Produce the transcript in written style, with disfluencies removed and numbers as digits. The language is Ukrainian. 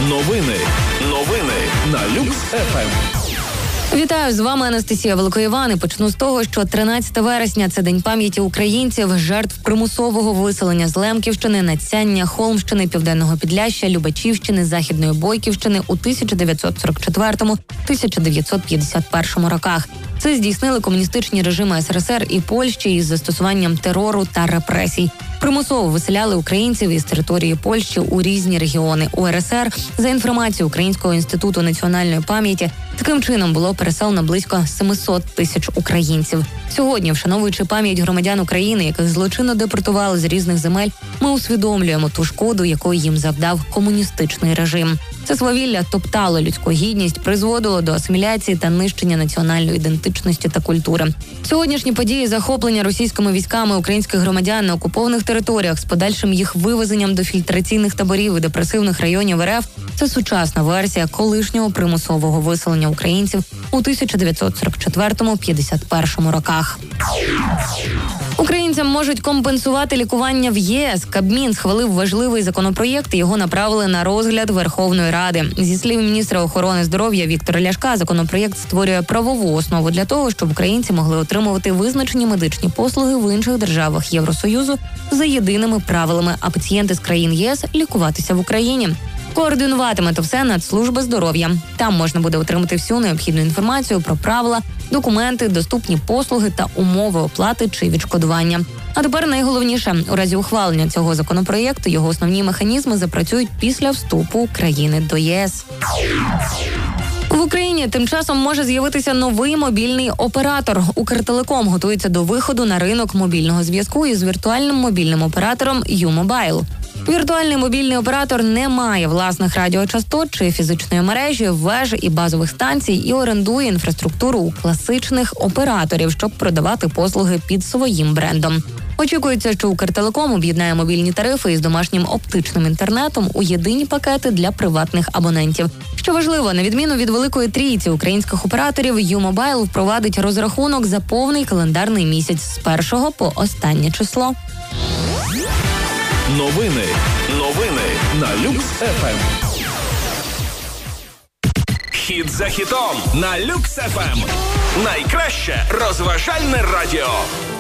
Новини на Люкс ФМ. Вітаю, з вами Анастасія Великоїван. І почну з того, що 13 вересня – це День пам'яті українців, жертв примусового виселення з Лемківщини, Надсяння, Холмщини, Південного Підляшшя, Любачівщини, Західної Бойківщини у 1944-1951 роках. Це здійснили комуністичні режими СРСР і Польщі із застосуванням терору та репресій. Примусово виселяли українців із території Польщі у різні регіони УРСР. За інформацією Українського інституту національної пам'яті, таким чином було переселено близько 700 тисяч українців. Сьогодні, вшановуючи пам'ять громадян України, яких злочинно депортували з різних земель, ми усвідомлюємо ту шкоду, яку їм завдав комуністичний режим. Це свавілля топтало людську гідність, призводило до асиміляції та нищення національної ідентичності та культури. Сьогоднішні події захоплення російськими військами українських громадян на окупованих територіях з подальшим їх вивезенням до фільтраційних таборів і депресивних районів РФ – це сучасна версія колишнього примусового виселення українців у 1944-51 роках. Українцям можуть компенсувати лікування в ЄС. Кабмін схвалив важливий законопроєкт і його направили на розгляд Верховної Ради. Зі слів міністра охорони здоров'я Віктора Ляшка, законопроєкт створює правову основу для того, щоб українці могли отримувати визначені медичні послуги в інших державах Євросоюзу за єдиними правилами, а пацієнти з країн ЄС – лікуватися в Україні. Координуватиме то все Нацслужба здоров'я. Там можна буде отримати всю необхідну інформацію про правила, документи, доступні послуги та умови оплати чи відшкодування. А тепер найголовніше – у разі ухвалення цього законопроєкту його основні механізми запрацюють після вступу України до ЄС. В Україні тим часом може з'явитися новий мобільний оператор. Укртелеком готується до виходу на ринок мобільного зв'язку із віртуальним мобільним оператором U-Mobile. Віртуальний мобільний оператор не має власних радіочастот чи фізичної мережі, веж і базових станцій і орендує інфраструктуру у класичних операторів, щоб продавати послуги під своїм брендом. Очікується, що Укртелеком об'єднає мобільні тарифи із домашнім оптичним інтернетом у єдині пакети для приватних абонентів. Що важливо, на відміну від Великої Трійці українських операторів, U-Mobile впровадить розрахунок за повний календарний місяць з 1 по останнє число. Новини на Люкс ФМ. Хіт за хітом на Люкс ФМ. Найкраще розважальне радіо.